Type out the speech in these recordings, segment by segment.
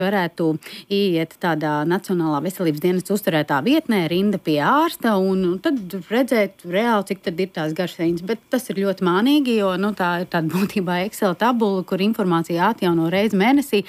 varētu ieiet tādā Nacionālā veselības dienesta uzturētā vietnē, rinda pie ārsta, un tad redzēt reāli, cik tad ir tās garas rindas. Bet tas ir ļoti mānīgi, jo tā ir tāda būtībā Excel tabula, kur informācija atjauno reizi mēnesī.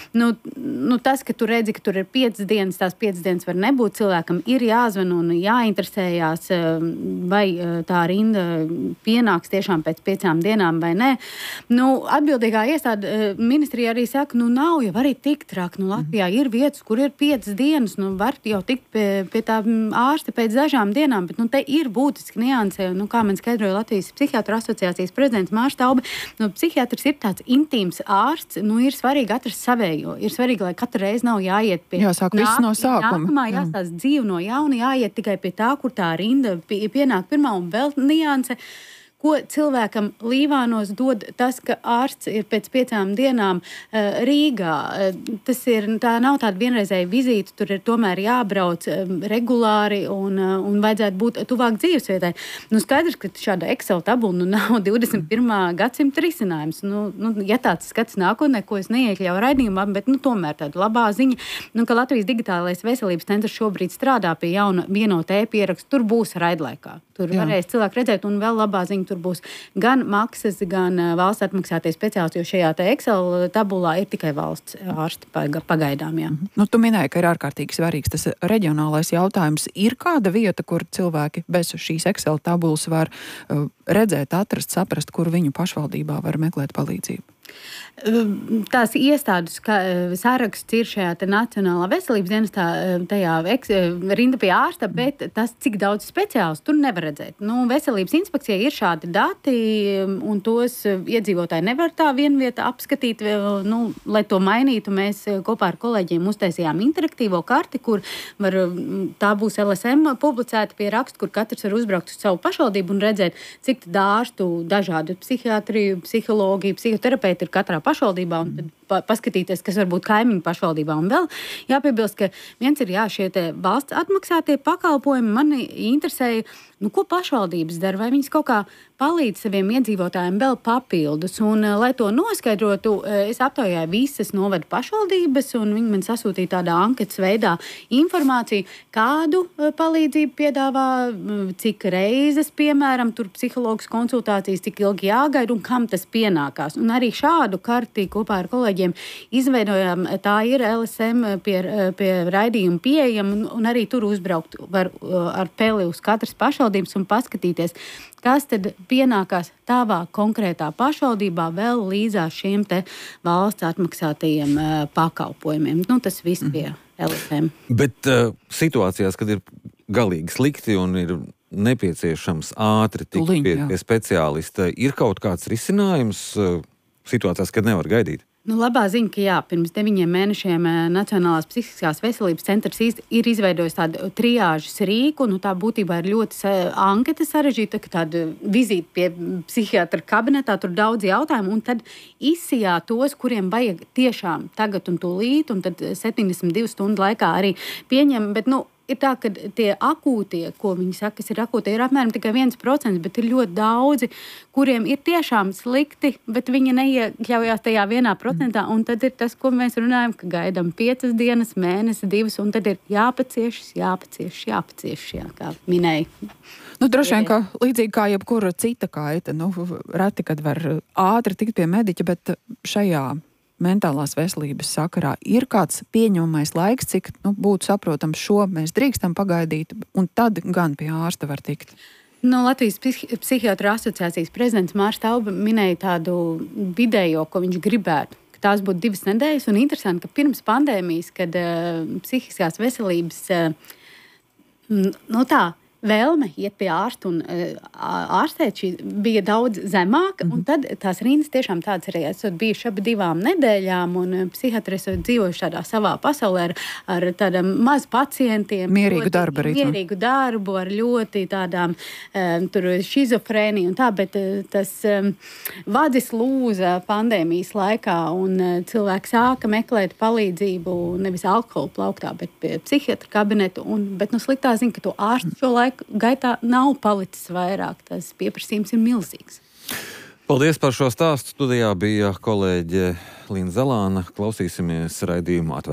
Tas, ka tu redzi, ka tur ir 5 dienas, tās 5 dienas var nebūt, cilvēkam ir jāzvan un jāinteresējās, vai tā rinda pienāks tiešām pēc 5 dienām vai nē. Atbildīgā iestāde ministrija arī saka, nav jau arī tik traki. Latvijā ir vietas, kur ir 5 dienas, var jau tikt pie tā ārsta pēc dažām dienām, bet te ir būtiski nianse, kā man skaidroja Latvijas psihiatru asociācijas prezidents Mārs Taube, psihiatrs ir tāds intīms ārsts, ir svarīgi atrast savējo, ir svarīgi, lai katru reizi nav jāiet pie jāsāk viss no sākuma. Nākamā jāstāsta dzīve no jauna, jāiet tikai pie tā, kur tā rinda pienāk pirmā, un vēl nianse, ko cilvēkam Līvānos dod tas, ka ārsts ir pēc 5 dienām Rīgā. Tā nav tāda vienreizēja vizīte, tur ir tomēr jābrauc regulāri un vajadzētu būt tuvāk dzīvesvietai. Skaidrs, ka šāda Excel tabula nav 21. gadsimta risinājums. Ja tāds skats nākotnē, ko es neiekļauju raidījumā, bet tomēr tāda labā ziņa, ka Latvijas digitālais veselības centrs šobrīd strādā pie jauna vienota e-pieraksta, tur būs raidlaikā. Tur varēs cilvēki redzēt, un vēl labā ziņa, tur būs gan maksas, gan valsts atmaksātie speciālisti, jo šajā Excel tabulā ir tikai valsts ārsti pagaidām. Jā. Tu minēji, ka ir ārkārtīgi svarīgs tas reģionālais jautājums. Ir kāda vieta, kur cilvēki bez šīs Excel tabulas var redzēt, atrast, saprast, kur viņu pašvaldībā var meklēt palīdzību? Tās iestādes saraksts ir šajā Nacionālā veselības dienestā, tajā rinda pie ārsta, bet tas, cik daudz speciālistu, tur nevar redzēt. Veselības inspekcijai ir šādi dati, un tos iedzīvotāji nevar tā vienvieta apskatīt. Lai to mainītu, mēs kopā ar kolēģiem uztaisījām interaktīvo karti, kur tā būs LSM publicēta pie raksta, kur katrs var uzbraukt uz savu pašvaldību un redzēt, cik ārstu dažādu psihiatriju, psiholoģiju, psihoterapeiti ir katrā pašvaldībā, un tad paskatīties, kas var būt kaimiņu pašvaldībā. Un vēl jāpiebilst, ka viens ir šie valsts atmaksātie pakalpojumi. Mani interesēja, ko pašvaldības dara, vai viņas kaut kā palīdz saviem iedzīvotājiem vēl papildus. Un, lai to noskaidrotu, es aptaujāju visas novadu pašvaldības, un viņi man sasūtīja tādā anketas veidā informāciju, kādu palīdzību piedāvā, cik reizes, piemēram, tur psihologas konsultācijas, cik ilgi jāgaida un kam tas pienākās. Un arī šādu karti kopā ar kolēģiem izveidojām. Tā ir LSM pie raidījuma pieejama, un arī tur uzbraukt var ar peli uz katras pašvaldības un paskatīties, kas tad pienākās tavā konkrētā pašvaldībā vēl līdzās šiem valsts atmaksātajiem pakalpojumiem. Tas viss pie LSM. Bet situācijās, kad ir galīgi slikti un ir nepieciešams ātri tikt pie speciālista, ir kaut kāds risinājums situācijās, kad nevar gaidīt? Labā ziņa, ka pirms 9 mēnešiem Nacionālās psihiskās veselības centrs ir izveidojis tādu triāžas rīku. Tā būtībā ir ļoti anketa sarežģīta, ka tāda vizīte pie psihiatra kabinetā, tur daudz jautājumu, un tad izsijā tos, kuriem vajag tiešām tagad un tūlīt, un tad 72 stundu laikā arī pieņem, bet ir tā, ka tie akūtie, ko viņi saka, kas ir akūtie, ir apmēram tikai 1%, bet ir ļoti daudzi, kuriem ir tiešām slikti, bet viņi neiekļaujās tajā 1%, un tad ir tas, ko mēs runājam, ka gaidām 5 dienas, mēnesi, 2, un tad ir jāpaciešas, kā minēja. Droši vien, ka līdzīgi kā jebkura cita kaita, reti, kad var ātri tikt pie mediķa, bet šajā mentālās veselības sakarā ir kāds pieņemamais laiks, cik būtu saprotams, šo mēs drīkstam pagaidīt, un tad gan pie ārsta var tikt? Latvijas psihiatru asociācijas prezidents Mārs Taube minēja tādu vidējo, ko viņš gribētu. Tās būtu 2 nedēļas, un interesanti, ka pirms pandēmijas, kad psihiskās veselības vēlme iet pie ārsta un ārstēt bija daudz zemāka, un tad tās rindas tiešām tādas arī esot bijuši ap 2 nedēļām, un psihiatri esot dzīvojuši tādā savā pasaulē ar tādām maz pacientiem. Mierīgu darbu ritmu. Mierīgu darbu, ar ļoti tādām tur šizofrēniju un tā, bet tas vadis lūza pandēmijas laikā, un cilvēki sāka meklēt palīdzību nevis alkohola plauktā, bet pie psihiatra kabinetu, bet sliktā ziņa, ka to ārstu šo laiku gaitā nav palicis vairāk. Tas pieprasījums ir milzīgs. Paldies par šo stāstu. Studijā bija kolēģe Līna Zalāna. Klausīsimies raidījumu Atvērt